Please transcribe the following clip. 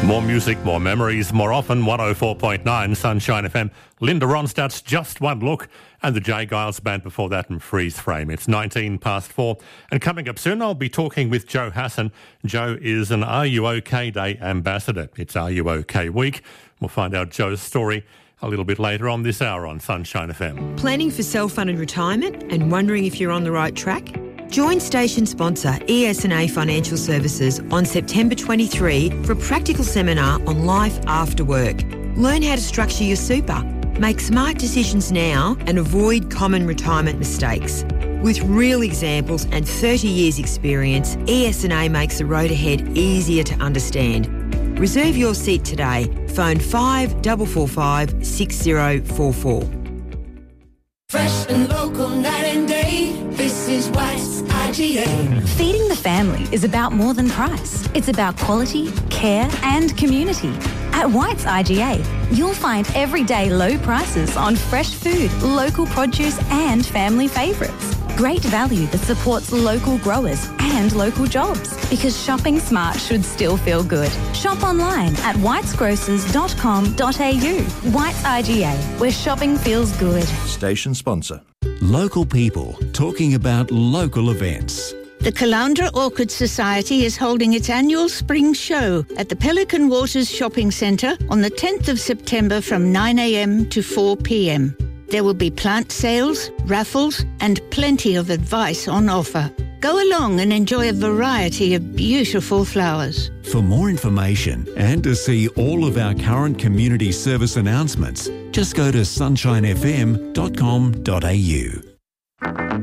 More music, more memories, more often. 104.9 Sunshine FM. Linda Ronstadt's Just One Look, and the Jay Giles Band before that in Freeze Frame. It's 19 past 4. And coming up soon, I'll be talking with Joe Hassan. Joe is an Are You OK Day ambassador. It's Are You OK Week. We'll find out Joe's story a little bit later on this hour on Sunshine FM. Planning for self-funded retirement and wondering if you're on the right track? Join station sponsor ES&A Financial Services on September 23 for a practical seminar on life after work. Learn how to structure your super, make smart decisions now and avoid common retirement mistakes. With real examples and 30 years experience, ES&A makes the road ahead easier to understand. Reserve your seat today. Phone 5445 6044. Fresh and local night and day, this is White's IGA. Feeding the family is about more than price. It's about quality, care and community. At White's IGA, you'll find everyday low prices on fresh food, local produce and family favourites. Great value that supports local growers and local jobs, because shopping smart should still feel good. Shop online at whitesgrocers.com.au. White's IGA, where shopping feels good. Station sponsor. Local people talking about local events. The Caloundra Orchid Society is holding its annual spring show at the Pelican Waters Shopping Centre on the 10th of September from 9 a.m. to 4 p.m. There will be plant sales, raffles and plenty of advice on offer. Go along and enjoy a variety of beautiful flowers. For more information and to see all of our current community service announcements, just go to sunshinefm.com.au.